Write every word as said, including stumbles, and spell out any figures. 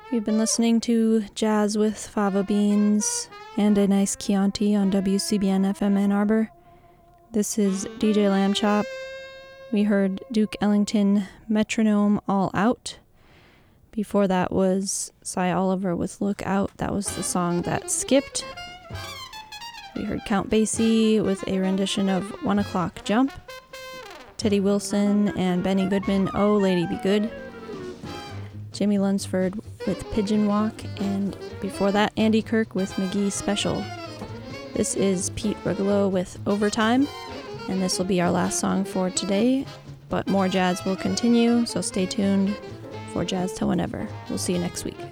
You've been listening to Jazz with Fava Beans and a nice Chianti on W C B N F M Ann Arbor. This is D J Lamb Chop. We heard Duke Ellington, Metronome All Out. Before that was Cy Oliver with Look Out. That was the song that skipped. We heard Count Basie with a rendition of One O'Clock Jump. Teddy Wilson and Benny Goodman, Oh Lady Be Good. Jimmy Lunsford with Pigeon Walk, and before that, Andy Kirk with McGee Special. This is Pete Rugolo with Overtime, and this will be our last song for today, but more jazz will continue, so stay tuned for Jazz Till Whenever. We'll see you next week.